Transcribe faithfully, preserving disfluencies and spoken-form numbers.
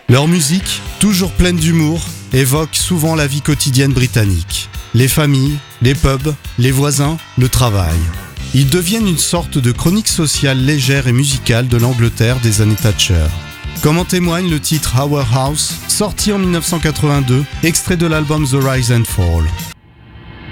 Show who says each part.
Speaker 1: Leur musique, toujours pleine d'humour, évoque souvent la vie quotidienne britannique. Les familles, les pubs, les voisins, le travail. Ils deviennent une sorte de chronique sociale légère et musicale de l'Angleterre des années Thatcher. Comme en témoigne le titre Our House, sorti en dix-neuf cent quatre-vingt-deux, extrait de l'album The Rise and Fall.